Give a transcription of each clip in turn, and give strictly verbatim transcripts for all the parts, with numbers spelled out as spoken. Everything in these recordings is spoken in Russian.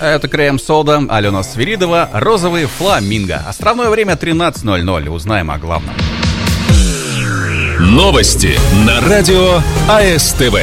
Это Крем Сода, Алена Свиридова, «Розовый фламинго». Островное время тринадцать ноль ноль. Узнаем о главном. Новости на радио АСТВ.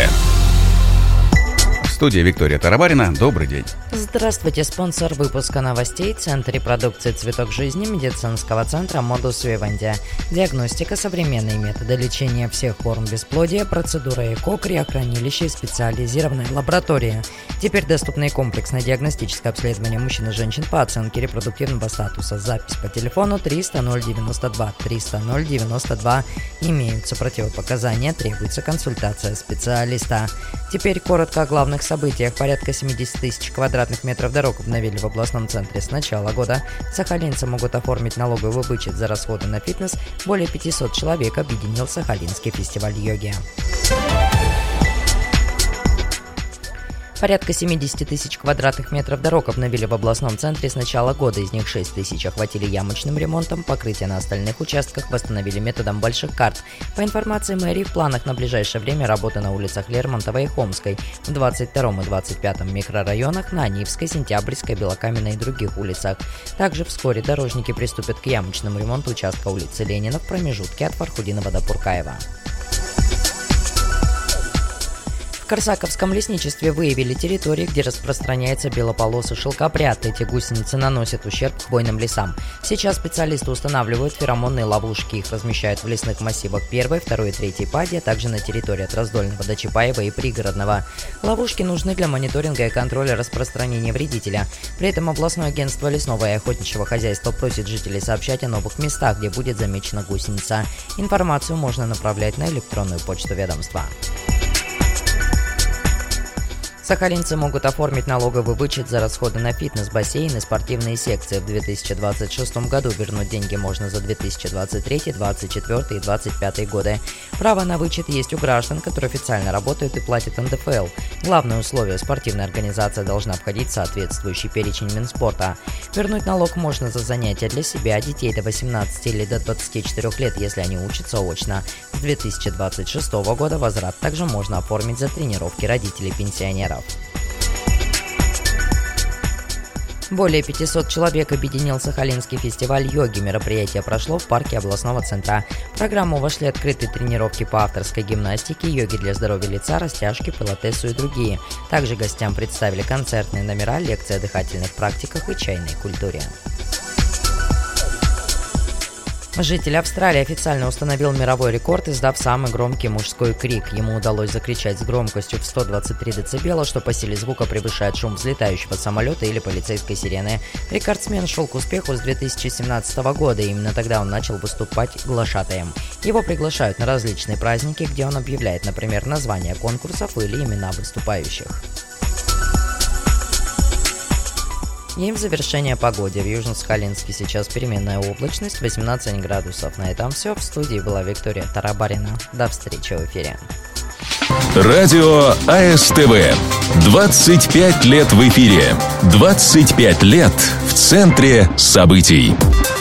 В студии Виктория Тарабарина. Добрый день. Здравствуйте. Спонсор выпуска новостей — Центр репродукции «Цветок жизни» медицинского центра «Модус Вивенди». Диагностика, современные методы лечения всех форм бесплодия, процедура ЭКО, криохранилище и специализированная лаборатория. Теперь доступно комплексное диагностическое обследование мужчин и женщин по оценке репродуктивного статуса. Запись по телефону триста ноль девяносто два триста ноль девяносто два. Имеются противопоказания, требуется консультация специалиста. Теперь коротко о главных событиях. Порядка семьдесят тысяч квадратных метров дорог обновили в областном центре с начала года. Сахалинцы могут оформить налоговый вычет за расходы на фитнес. Более пятисот человек объединил Сахалинский фестиваль йоги. Порядка семьдесят тысяч квадратных метров дорог обновили в областном центре с начала года. Из них шесть тысяч охватили ямочным ремонтом, покрытие на остальных участках восстановили методом больших карт. По информации мэрии, в планах на ближайшее время работы на улицах Лермонтова и Хомской, в двадцать втором и двадцать пятом микрорайонах, на Нивской, Сентябрьской, Белокаменной и других улицах. Также вскоре дорожники приступят к ямочному ремонту участка улицы Ленина в промежутке от Фархудинова до Пуркаева. В Корсаковском лесничестве выявили территории, где распространяется белополосый шелкопряд. Эти гусеницы наносят ущерб хвойным лесам. Сейчас специалисты устанавливают феромонные ловушки. Их размещают в лесных массивах первой, второй и третьей пади, а также на территории от Раздольного до Чапаева и Пригородного. Ловушки нужны для мониторинга и контроля распространения вредителя. При этом областное агентство лесного и охотничьего хозяйства просит жителей сообщать о новых местах, где будет замечена гусеница. Информацию можно направлять на электронную почту ведомства. Сахалинцы могут оформить налоговый вычет за расходы на фитнес, бассейн и спортивные секции. В две тысячи двадцать шестом году вернуть деньги можно за две тысячи двадцать третий, двадцать четвёртый и двадцать пятый годы. Право на вычет есть у граждан, которые официально работают и платят эн дэ эф эл. Главное условие – спортивная организация должна входить в соответствующий перечень Минспорта. Вернуть налог можно за занятия для себя, детей до восемнадцати или до двадцати четырёх лет, если они учатся очно. С две тысячи двадцать шестого года возврат также можно оформить за тренировки родителей пенсионеров. Более пятисот человек объединил Сахалинский фестиваль йоги. Мероприятие прошло в парке областного центра. В программу вошли открытые тренировки по авторской гимнастике, йоге для здоровья лица, растяжке, пилатесу и другие. Также гостям представили концертные номера, лекции о дыхательных практиках и чайной культуре. Житель Австралии официально установил мировой рекорд, издав самый громкий мужской крик. Ему удалось закричать с громкостью в сто двадцать три децибела, что по силе звука превышает шум взлетающего самолета или полицейской сирены. Рекордсмен шел к успеху с две тысячи семнадцатого года, и именно тогда он начал выступать глашатаем. Его приглашают на различные праздники, где он объявляет, например, названия конкурсов или имена выступающих. И в завершение погоде. В Южно-Сахалинске сейчас переменная облачность, восемнадцать градусов. На этом все. В студии была Виктория Тарабарина. До встречи в эфире. Радио АСТВ. двадцать пять лет в эфире. двадцать пять лет в центре событий.